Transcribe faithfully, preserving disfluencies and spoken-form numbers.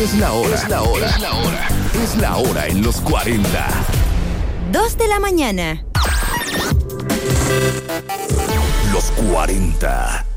Es la hora. Es la hora. Es la hora. Es la hora en los cuarenta. Dos de la mañana. Los cuarenta.